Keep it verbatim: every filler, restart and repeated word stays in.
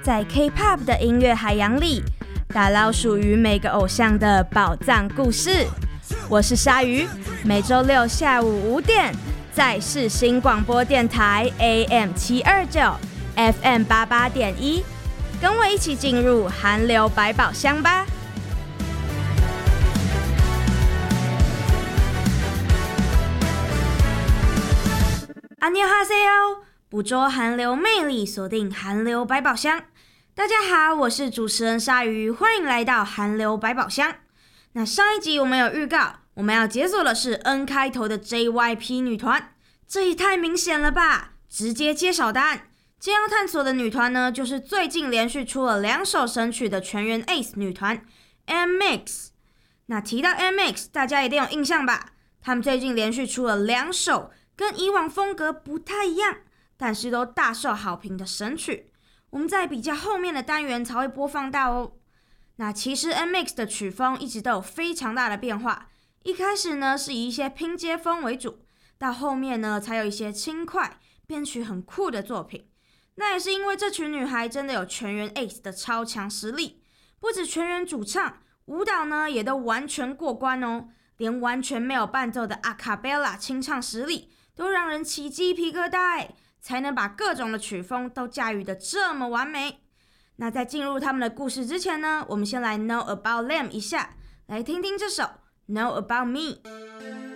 在 K-pop 的音乐海洋里，打捞属于每个偶像的宝藏故事。我是鲨鱼，每周六下午五点，在世新广播电台 A M 七二九 F M 八八点一，跟我一起进入韩流百宝箱吧。안녕하세요，捕捉韩流魅力，锁定韩流百宝箱。大家好，我是主持人鲨鱼，欢迎来到韩流百宝箱。那上一集我们有预告，我们要解锁的是 N 开头的 J Y P 女团，这也太明显了吧！直接揭晓答案。今天要探索的女团呢，就是最近连续出了两首神曲的全员 Ace 女团 M M X。那提到 M M X， 大家一定有印象吧？他们最近连续出了两首跟以往风格不太一样，但是都大受好评的神曲，我们在比较后面的单元才会播放到哦。那其实 M M X 的曲风一直都有非常大的变化，一开始呢是以一些拼接风为主，到后面呢才有一些轻快、编曲很酷的作品。那也是因为这群女孩真的有全员 Ace 的超强实力，不止全员主唱，舞蹈呢也都完全过关哦，连完全没有伴奏的阿卡贝拉清唱实力都让人起鸡皮疙瘩，才能把各种的曲风都驾驭得这么完美。那在进入他们的故事之前呢，我们先来 know about them 一下，来听听这首 Know About Me。